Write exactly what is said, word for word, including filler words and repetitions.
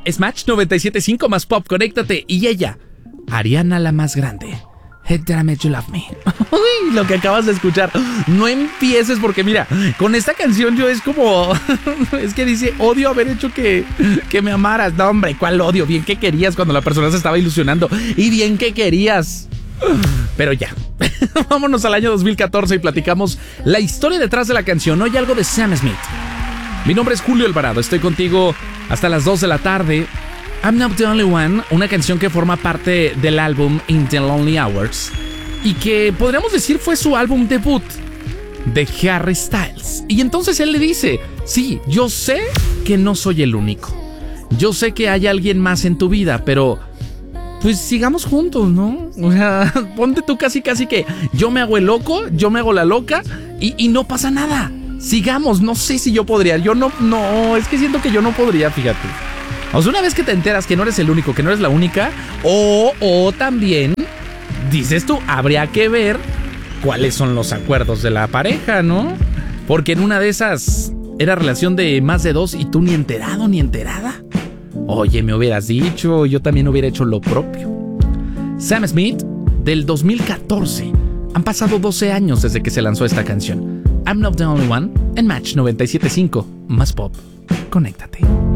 es Match noventa y siete punto cinco más Pop, conéctate. Y ella, Ariana la más grande. Hey, Did I Make You Love Me? Uy, lo que acabas de escuchar. No empieces porque mira, con esta canción yo es como... es que dice, odio haber hecho que, que me amaras. No, hombre, ¿cuál odio? Bien que querías cuando la persona se estaba ilusionando. Y bien que querías. Pero ya, vámonos al año dos mil catorce y platicamos la historia detrás de la canción. Hoy algo de Sam Smith. Mi nombre es Julio Alvarado, estoy contigo hasta las dos de la tarde. I'm Not the Only One, una canción que forma parte del álbum In the Lonely Hours y que podríamos decir fue su álbum debut de Harry Styles. Y entonces él le dice, sí, yo sé que no soy el único, yo sé que hay alguien más en tu vida, pero pues sigamos juntos, ¿no? O sea, ponte tú casi casi que yo me hago el loco, yo me hago la loca y, y no pasa nada. Sigamos, no sé si yo podría, yo no, no, es que siento que yo no podría, fíjate. O sea, una vez que te enteras que no eres el único, que no eres la única, o, o también, dices tú, habría que ver cuáles son los acuerdos de la pareja, ¿no? Porque en una de esas era relación de más de dos y tú ni enterado ni enterada. Oye, me hubieras dicho, yo también hubiera hecho lo propio. Sam Smith, del dos mil catorce. Han pasado doce años desde que se lanzó esta canción. I'm Not the Only One en Match noventa y siete punto cinco más Pop. Conéctate.